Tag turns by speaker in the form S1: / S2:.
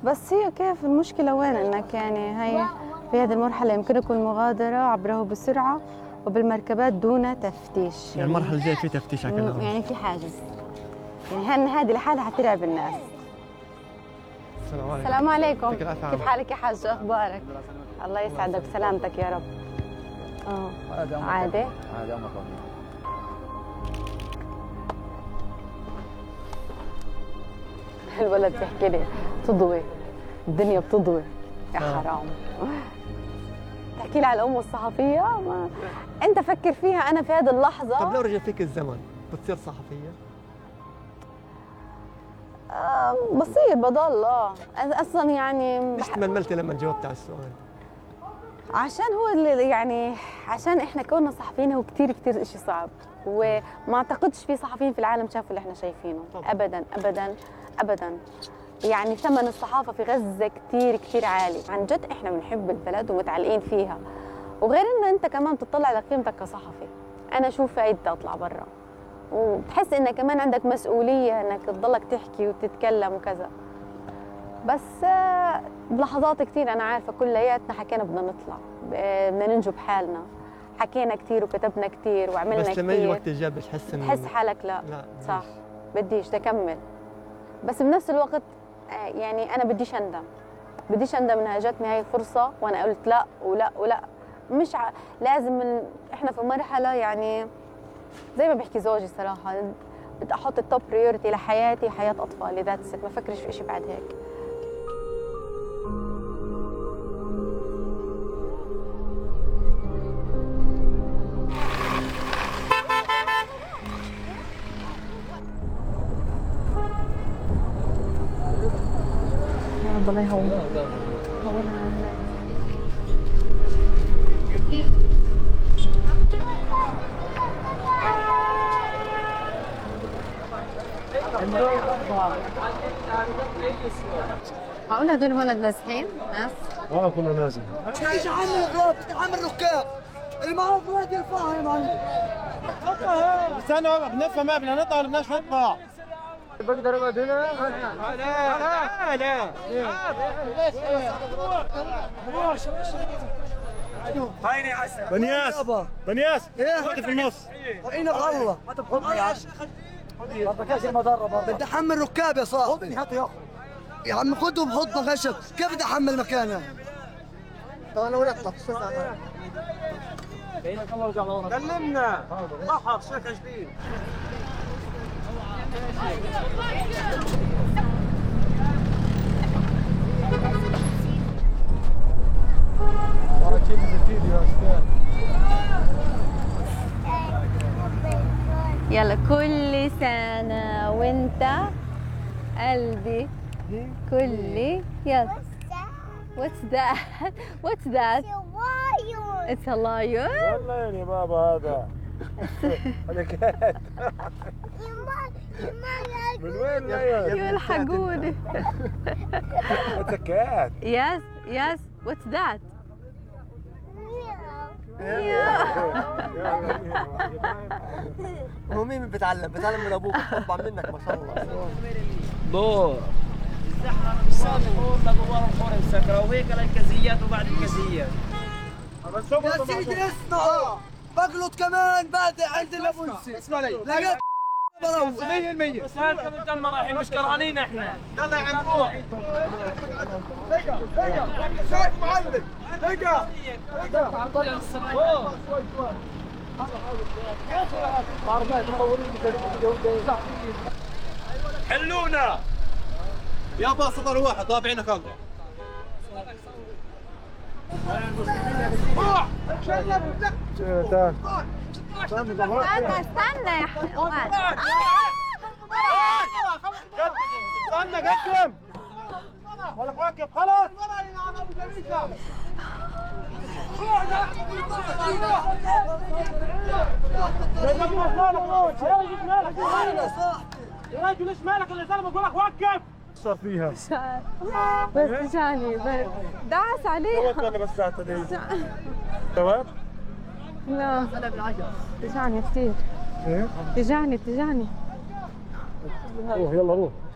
S1: بس هي كيف المشكلة وين؟ انك يعني هي في هذه المرحلة يمكنكم المغادرة عبره بسرعة وبالمركبات دون تفتيش.
S2: يعني المرحلة الجاية في تفتيش على كلامك؟
S1: يعني في حاجز، يعني هذه لحالها حترعب الناس.
S2: السلام عليكم.
S1: السلام عليكم. كيف حالك يا حاج؟ اخبارك؟ الله يسعدك وسلامتك يا رب. عادي؟
S3: عادي أمك والله.
S1: الولد بيحكي لي تضوي، الدنيا بتضوي يا حرام. تحكي لي على الام والصحفيه؟ ما انت فكر فيها. انا في هذه اللحظه
S2: طب لو رجع فيك الزمن بتصير صحفيه؟
S1: بصير بضل اصلا يعني
S2: ليش تململتي لما جاوبت على السؤال؟
S1: عشان هو اللي يعني عشان احنا كوننا صحفيين هو كثير شيء صعب، وما اعتقدش في صحفيين في العالم شافوا اللي احنا شايفينه. ابدا ابدا ابدا. يعني ثمن الصحافه في غزه كثير عالي. عن جد احنا بنحب البلد ومتعلقين فيها، وغير انه انت كمان بتطلع على قيمتك كصحفي. انا شو فايدتي اطلع برا، وبتحس انك كمان عندك مسؤوليه انك تضلك تحكي وتتكلم وكذا. بس بلحظات كثير انا عارفه كلياتنا حكينا بدنا نطلع، بدنا ننجو بحالنا، حكينا كثير وكتبنا كثير وعملنا كثير.
S2: بس لما يجي وقت الجد تحس
S1: حالك لا صح بديش تكمل. بس بنفس الوقت يعني انا بديش اندم انها جاتني هاي الفرصه وانا قلت لا ولا ولا. مش لازم احنا في مرحله يعني زي ما بيحكي زوجي صراحه، بدي احط التوب بريورتي لحياتي حياه اطفالي، ذاتس ما فكرش في شيء بعد هيك. الله يهون هقول هدول ولد نازحين ناس؟
S3: كنا نازل.
S4: ايش عامل الغلط؟ عامل ركاب المعروف واحد يرفعها يا معلم.
S3: استنى بنفهم بدنا نطلع ولا بدناش نطلع؟ بقدر اقعد هنا؟ لا هيني عسل بنياس خذ في النص.
S4: عينك الله ما تبخضني يا عم. بدك المضره برضه. بدي احمل ركاب يا صاحبي. يا عم خذه بحضنه خشب، كيف بدي احمل مكانه؟ طبعا لو نطلع
S3: بينك الله ورجع لورا. كلمنا ضحك شكل جديد.
S1: يلا كل سنة وانت قلبي كل يلا. What's that? What's that? It's a lion.
S3: والله يا بابا هذا. هذا كات. من وين لاين؟
S1: يلحقوني.
S3: It's a cat.
S1: Yes. What's that?
S4: هو مين بتعلم من ابوك طبعا منك ما شاء الله.
S3: دور
S5: الزحمه دوار الخور السكره وهيك الكزيات وبعد الكزيات.
S4: يا سيدي اسمعوا بقلط كمان بادئ عند الابونسي. اسمع لي لقيت بروح
S5: 100% بس هذا كم رايحين مش كرهانين احنا. يلا يا عم روح.
S4: شايف معلم دقة
S3: حلونا يا باص صدر واحد طاب عينك الله. روح
S1: استنى يا حيوان.
S3: استنى قدم ولا واقف خلاص. يا رجل ايش مالك اللي زلمه بقول لك وقف. صار فيها
S1: بس جاني دعس عليه.
S3: انا بس ساعتين تمام.
S1: لا تجعني كثير. تجعني
S3: روح يلا روح.